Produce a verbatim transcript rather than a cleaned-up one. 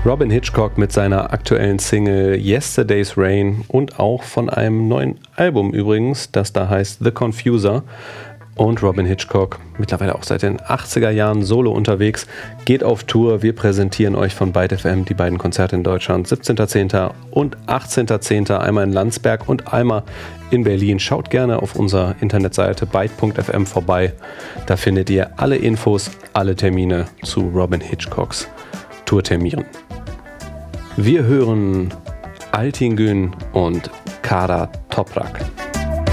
Robyn Hitchcock mit seiner aktuellen Single Yesterday's Rain und auch von einem neuen Album übrigens, das da heißt The Confuser. Und Robyn Hitchcock, mittlerweile auch seit den achtziger Jahren solo unterwegs, geht auf Tour. Wir präsentieren euch von Byte F M die beiden Konzerte in Deutschland, siebzehnter zehnter und achtzehnter zehnter, einmal in Landsberg und einmal in Berlin. Schaut gerne auf unserer Internetseite byte punkt f m vorbei. Da findet ihr alle Infos, alle Termine zu Robyn Hitchcocks Tourterminen. Wir hören Altingün und Kara Toprak.